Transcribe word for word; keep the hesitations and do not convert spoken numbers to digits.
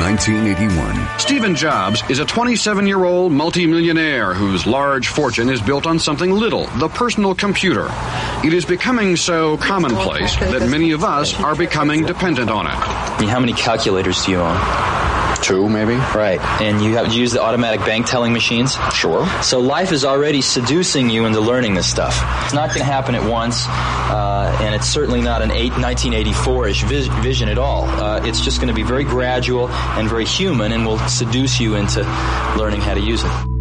nineteen eighty-one. Stephen Jobs is a twenty-seven-year-old multimillionaire whose large fortune is built on something little, the personal computer. It is becoming so commonplace that many of us are becoming dependent on it. How many calculators do you own? Two, maybe. Right. And you have you use the automatic bank telling machines? Sure. So life is already seducing you into learning this stuff. It's not going to happen at once, uh, and it's certainly not an eight, nineteen eighty-four-ish vis- vision at all. Uh, it's just going to be very gradual and very human, and will seduce you into learning how to use it.